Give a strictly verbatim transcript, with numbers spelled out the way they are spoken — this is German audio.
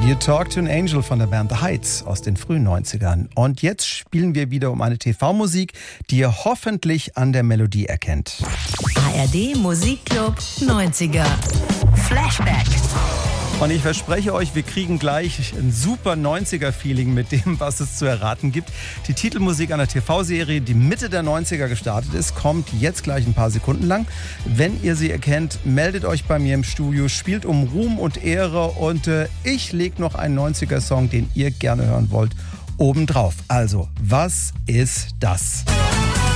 You Talk to an Angel von der Band The Heights aus den frühen neunzigern. Und jetzt spielen wir wieder um eine T V-Musik, die ihr hoffentlich an der Melodie erkennt. A R D Musikclub neunziger Flashback. Und ich verspreche euch, wir kriegen gleich ein super neunziger-Feeling mit dem, was es zu erraten gibt. Die Titelmusik einer T V-Serie, die Mitte der neunziger gestartet ist, kommt jetzt gleich ein paar Sekunden lang. Wenn ihr sie erkennt, meldet euch bei mir im Studio, spielt um Ruhm und Ehre und äh, ich lege noch einen neunziger-Song, den ihr gerne hören wollt, obendrauf. Also, was ist das?